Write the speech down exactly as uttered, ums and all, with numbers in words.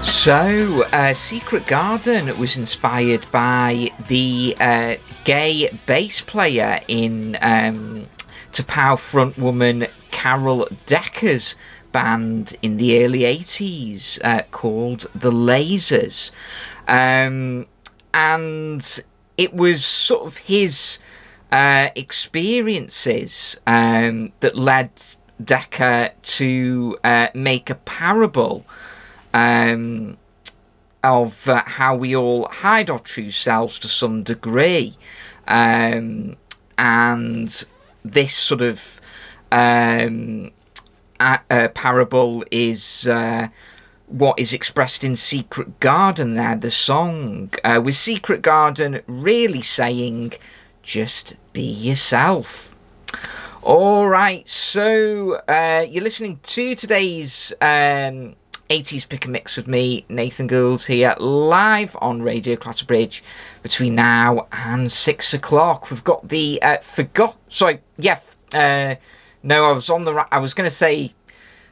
So, uh, Secret Garden was inspired by the uh, gay bass player in um, T'Pau frontwoman Carol Decker's band in the early eighties uh, called The Lasers. Um, and it was sort of his uh, experiences um, that led Decker to uh, make a parable Um, of uh, how we all hide our true selves to some degree. Um, and this sort of um, a, a parable is uh, what is expressed in Secret Garden there, the song, uh, with Secret Garden really saying, just be yourself. Alright, so uh, you're listening to today's Um, eighties Pick a Mix with me, Nathan Gould, here live on Radio Clatterbridge between now and six o'clock. We've got the uh, forgot. Sorry, yeah. Uh, no, I was on the. I was going to say